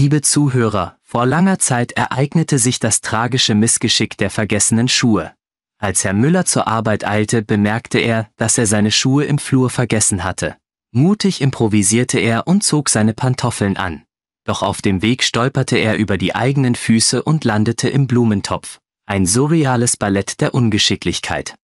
Liebe Zuhörer, vor langer Zeit ereignete sich das tragische Missgeschick der vergessenen Schuhe. Als Herr Müller zur Arbeit eilte, bemerkte er, dass er seine Schuhe im Flur vergessen hatte. Mutig improvisierte er und zog seine Pantoffeln an. Doch auf dem Weg stolperte er über die eigenen Füße und landete im Blumentopf. Ein surreales Ballett der Ungeschicklichkeit.